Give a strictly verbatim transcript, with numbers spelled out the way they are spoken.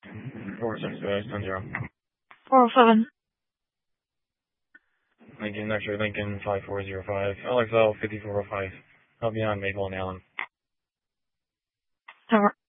four six five ten zero. four oh seven. Lincoln, X-ray Lincoln five four zero five, L X L fifty-four oh five. I'll be on Maple and Allen. Over.